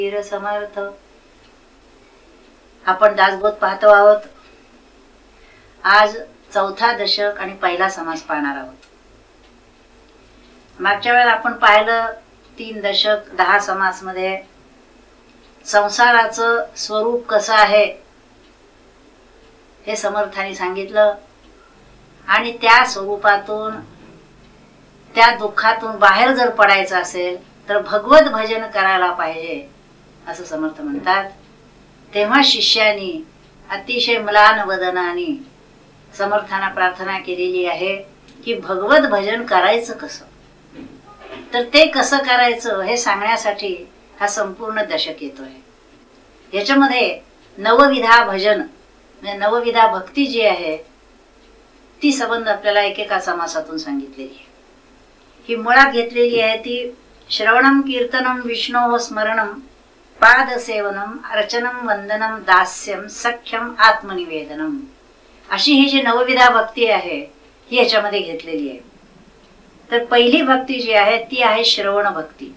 वीर समर्थ. आपण दासबोध पाहतो आहोत. आज चौथा दशक आणि पहिला समास पाहणार आहोत. मागच्या वेळेला आपण पाहिलं 3 दशक 10 समास मध्ये संसाराचं स्वरूप कसं आहे हे समर्थाने सांगितलं आणि त्या स्वरूपातून त्या दुःखातून बाहेर जर पडायचं असेल तर भगवत भजन करायला पाहिजे असं समर्थ म्हणतात. तेव्हा शिष्यानी अतिशय म्लान वदनाने समर्थांना प्रार्थना केलेली आहे की भगवत भजन करायचं कसं, तर ते कसं करायचं हे सांगण्यासाठी हा संपूर्ण दशक येतोय. याच्यामध्ये नवविधा भजन म्हणजे नवविधा भक्ती जी आहे ती संबंध आपल्याला एकेका समासातून सांगितलेली आहे. ही मुळात घेतलेली आहे ती श्रवणम कीर्तनम विष्णो स्मरणम पादसेवनम अर्चनम वंदनम दास्यम सख्यम आत्मनिवेदनम अशी ही जी नवविधा भक्ती आहे ही याच्यामध्ये घेतलेली आहे. तर पहिली भक्ती जी आहे ती आहे श्रवण भक्ती.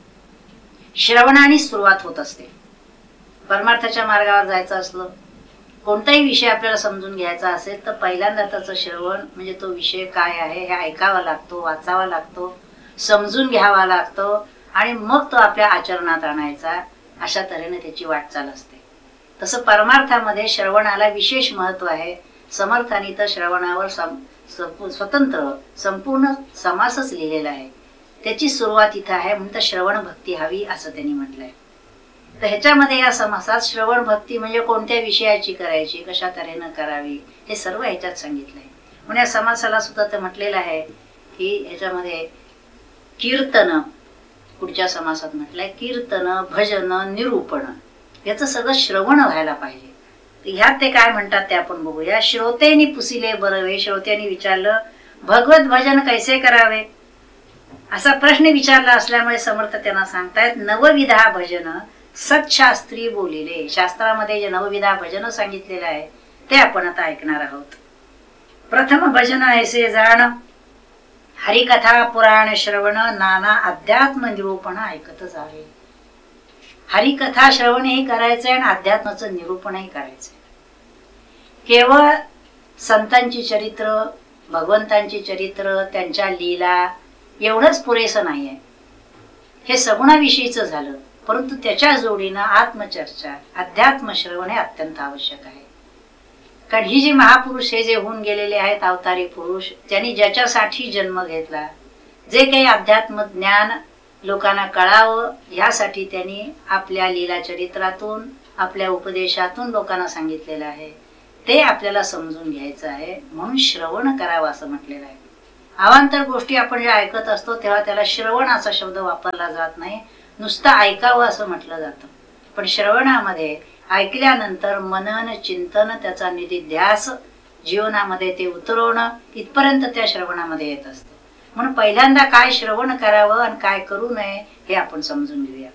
श्रवणाने सुरुवात होत असते. परमार्थाच्या मार्गावर जायचं असलं, कोणताही विषय आपल्याला समजून घ्यायचा असेल तर पहिल्यांदा त्याचं श्रवण म्हणजे तो विषय काय आहे हे ऐकावा लागतो, वाचावा लागतो, समजून घ्यावा लागतो आणि मग तो आपल्या आचरणात आणायचा. अशा तऱ्हेने त्याची वाटचाल असते. तसं परमार्थामध्ये श्रवणाला विशेष महत्व आहे. समर्थांनी तर श्रवणावर स्वतंत्र संपूर्ण समासच लिहिलेला आहे. त्याची सुरुवात इथं आहे म्हणून श्रवण भक्ती हवी असं त्यांनी म्हटलंय. तर ह्याच्यामध्ये या समासात श्रवण भक्ती म्हणजे कोणत्या विषयाची करायची, कशा तऱ्हेनं करावी हे सर्व ह्याच्यात सांगितलंय. म्हणून या समासाला सुद्धा ते म्हटलेलं आहे की ह्याच्यामध्ये कीर्तन, पुढच्या समासात म्हटलंय कीर्तन भजन निरूपण याचं सगळं श्रवण व्हायला पाहिजे. ह्यात ते काय म्हणतात ते आपण बघूया. श्रोतेनी पुसिले बरवे. श्रोत्यांनी विचारलं भगवत भजन कैसे करावे असा प्रश्न विचारला असल्यामुळे समर्थ त्यांना सांगतायत नवविधा भजन सत्शास्त्री बोलिले. शास्त्रामध्ये जे नवविधा भजन सांगितलेलं आहे ते आपण आता ऐकणार आहोत. प्रथम भजन ऐसे जाण हरिकथा पुराण श्रवण नाना अध्यात्म निरूपण ऐकत जावे. हरिकथा श्रवणही करायचंय आणि अध्यात्माचं निरूपणही करायचंय. केवळ संतांची चरित्र, भगवंतांची चरित्र, त्यांच्या लीला एवढंच पुरेसं नाहीये. हे सगुणाविषयीच झालं, परंतु त्याच्या जोडीनं आत्मचर्चा अध्यात्म श्रवण हे अत्यंत आवश्यक आहे. कारण ही जी महापुरुष हे जे होऊन गेलेले आहेत अवतारी पुरुष, त्यांनी ज्याच्यासाठी जन्म घेतला, जे काही अध्यात्म ज्ञान लोकांना कळावं यासाठी त्यांनी आपल्या लीला चरित्रातून आपल्या उपदेशातून लोकांना सांगितलेलं आहे. ते आपल्याला समजून घ्यायचं आहे म्हणून श्रवण करावं असं म्हटलेलं आहे. अवांतर गोष्टी आपण जे ऐकत असतो तेव्हा त्याला श्रवण असा शब्द वापरला जात नाही, नुसतं ऐकावं असं म्हटलं जातं. पण श्रवणामध्ये ऐकल्यानंतर मनन चिंतन त्याचा निधिध्यास जीवनामध्ये ते उतरवणं इथपर्यंत त्या श्रवणामध्ये येत असतं. म्हणून पहिल्यांदा काय श्रवण करावं आणि काय करू नये हे आपण समजून घेऊया.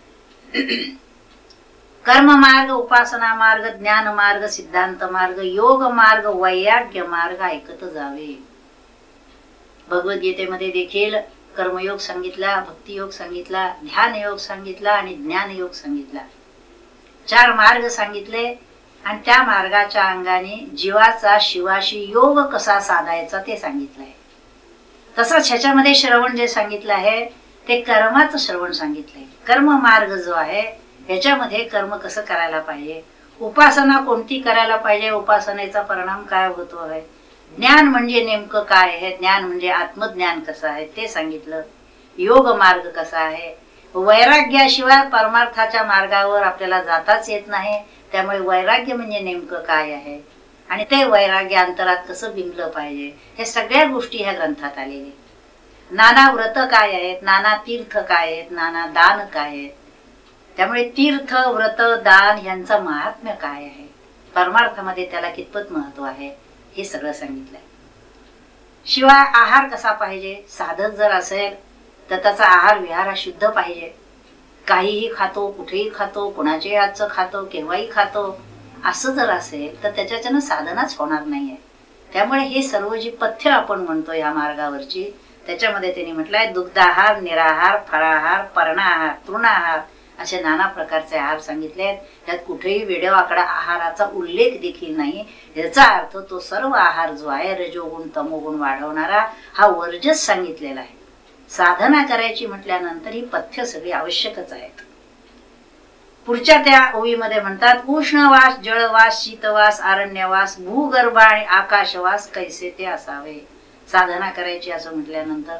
कर्म मार्ग, उपासना मार्ग, ज्ञान मार्ग, सिद्धांत मार्ग, योग मार्ग, वैराग्य मार्ग ऐकत जावे. भगवद्गीतेमध्ये देखील कर्मयोग सांगितला, भक्तियोग सांगितला, ध्यान योग सांगितला आणि ज्ञान योग सांगितला. 4 मार्ग सांगितले आणि त्या मार्गाच्या अंगाने जीवाचा शिवाशी योग कसा साधायचा ते सांगितलंय. तसंच ह्याच्यामध्ये श्रवण जे सांगितलं आहे ते कर्माचं श्रवण सांगितलंय. कर्म मार्ग जो आहे ह्याच्यामध्ये कर्म कसं करायला पाहिजे, उपासना कोणती करायला पाहिजे, उपासनेचा परिणाम काय होतो आहे, ज्ञान म्हणजे नेमकं काय आहे, ज्ञान म्हणजे आत्मज्ञान कसं आहे ते सांगितलं, योग मार्ग कसा आहे, वैराग्याशिवाय परमार्थाच्या मार्गावर आपल्याला जाताच येत नाही, त्यामुळे वैराग्य म्हणजे नेमकं काय आहे आणि ते वैराग्य अंतरात कसं बिंबलं पाहिजे हे सगळ्या गोष्टी ह्या ग्रंथात आलेल्या. नाना व्रत काय आहेत, नाना तीर्थ काय आहेत, नाना दान काय आहेत, त्यामुळे तीर्थ व्रत दान यांचं महात्म्य काय आहे, परमार्थामध्ये त्याला कितपत महत्व आहे हे सगळं सांगितलंय. शिवाय आहार कसा पाहिजे, साधक जर असेल तर त्याचा आहार विहार हा शुद्ध पाहिजे. काहीही खातो, कुठेही खातो, कुणाच्याही हातचं खातो, केव्हाही खातो असं जर असेल तर त्याच्यानं साधनाच होणार नाहीये. त्यामुळे हे सर्व जी पथ्य आपण म्हणतो या मार्गावरची त्याच्यामध्ये त्यांनी म्हटलंय दुग्धाहार, निराहार, फळाहार, पर्णाहार, तृणाहार असे नाना प्रकारचे आहार सांगितले आहेत. त्यात कुठेही वेडेवाकडा आहाराचा उल्लेख देखील नाही. याचा अर्थ तो सर्व आहार जो आहे रजोगुण तमोगुण वाढवणारा हा वर्जस सांगितलेला आहे. साधना करायची म्हटल्यानंतर ही पथ्य सगळी आवश्यकच आहेत. पुढच्या त्या ओळीमध्ये म्हणतात, उष्णवास जळवास शीतवास अरण्यवास भूगर्भ आणि आकाशवास कैसे ते असावे. साधना करायची असं म्हटल्यानंतर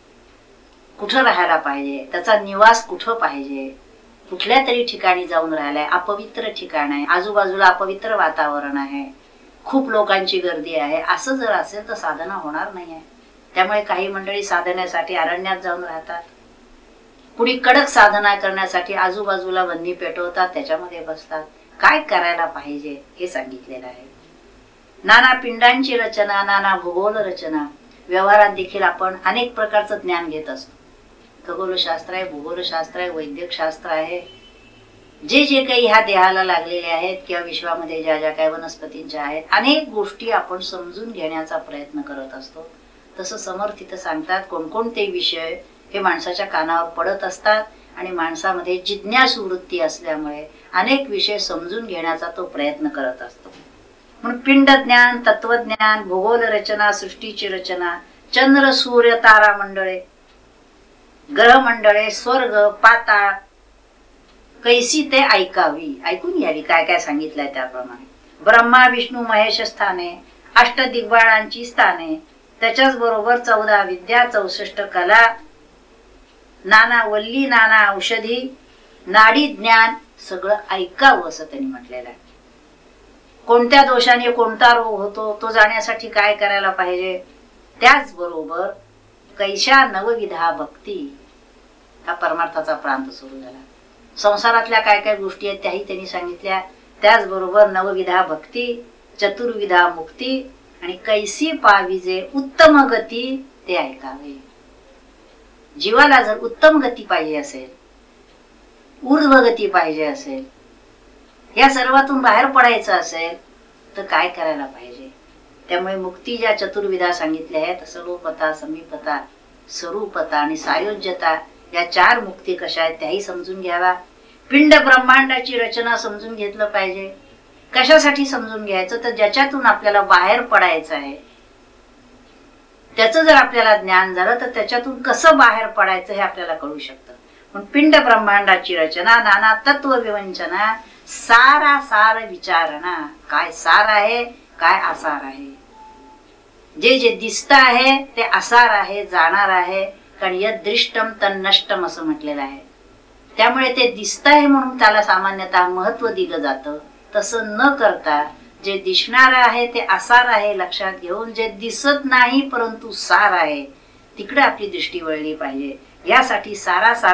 कुठं राहायला पाहिजे, त्याचा निवास कुठं पाहिजे, कुठल्या तरी ठिकाणी जाऊन राहिलाय, अपवित्र ठिकाण आहे, आजूबाजूला अपवित्र वातावरण आहे, खूप लोकांची गर्दी आहे, असं जर असेल तर साधना होणार नाही आहे. त्यामुळे काही मंडळी साधनेसाठी अरण्यात जाऊन राहतात. कुणी कडक साधना करण्यासाठी आजूबाजूला बंदी पेटवतात, त्याच्यामध्ये बसतात. काय करायला पाहिजे हे सांगितलेलं आहे. नाना पिंडांची रचना, नाना भूगोल रचना. व्यवहारात देखील आपण अनेक प्रकारचं ज्ञान घेत असतो. खगोलशास्त्र आहे, भूगोलशास्त्र आहे, वैद्यकशास्त्र आहे. जे जे काही ह्या देहाला लागलेले आहेत किंवा विश्वामध्ये ज्या ज्या काही वनस्पतींच्या आहेत, अनेक गोष्टी आपण समजून घेण्याचा प्रयत्न करत असतो. तसं समर्थ इथं सांगतात, कोणकोणते विषय हे माणसाच्या कानावर पडत असतात आणि माणसामध्ये जिज्ञासू वृत्ती असल्यामुळे अनेक विषय समजून घेण्याचा तो प्रयत्न करत असतो. म्हणून पिंड ज्ञान, तत्वज्ञान, भूगोल रचना, सृष्टीची रचना, चंद्र सूर्य तारा मंडळे, ग्रह मंडळे, स्वर्ग पाताळ कैसी ते ऐकावी, ऐकून घ्यावी काय काय सांगितलंय त्याप्रमाणे. ब्रह्मा विष्णू महेश स्थाने, अष्टदिग्बाळांची स्थाने, त्याच्याच बरोबर 14 विद्या, 64 कला, नाना वल्ली, नाना औषधी, नाडी ज्ञान सगळं ऐकावं असं त्यांनी म्हटलेलं आहे. कोणत्या दोषाने कोणता रोग होतो तो जाण्यासाठी काय करायला पाहिजे. त्याचबरोबर कैशा नवविधा भक्ती, हा परमार्थाचा प्रांत सुरू झाला. संसारातल्या काय काय गोष्टी आहेत त्याही त्यांनी सांगितल्या. त्याचबरोबर नवविधा भक्ती, चतुर्विधा मुक्ती आणि कैसी पाविजे उत्तम गती ते ऐकावे. जीवाला जर उत्तम गती पाहिजे असेल, ऊर्ध्वगती पाहिजे असेल, या सर्वातून बाहेर पडायचं असेल तर काय करायला पाहिजे. त्यामुळे मुक्ती ज्या चतुर्विधा सांगितल्या आहेत, सर्वपता, समीपता, स्वरूपता आणि सायोज्यता, या 4 मुक्ती कशा आहेत त्याही समजून घ्यावा. पिंड ब्रह्मांडाची रचना समजून घेतलं पाहिजे. कशासाठी समजून घ्यायचं, तर ज्याच्यातून आपल्याला बाहेर पडायचं आहे त्याचं जर आपल्याला ज्ञान झालं तर त्याच्यातून कसं बाहेर पडायचं हे आपल्याला कळू शकतं. पण पिंड ब्रह्मांडाची रचना, नाना तत्व विवंचना, सारा सार विचारणा, काय सार आहे काय आसार आहे. जे जे दिसत आहे ते आसार आहे, जाणार आहे. कारण यदृष्टम तन्नष्टम असं म्हटलेलं आहे. त्यामुळे ते दिसत आहे म्हणून त्याला सामान्यतः महत्व दिलं जातं. तसं न करता जे दिसणार आहे ते आसार आहे लक्षात घेऊन, जे दिसत नाही परंतु सार आहे तिकडे आपली दृष्टी वळली पाहिजे. यासाठी सारा सार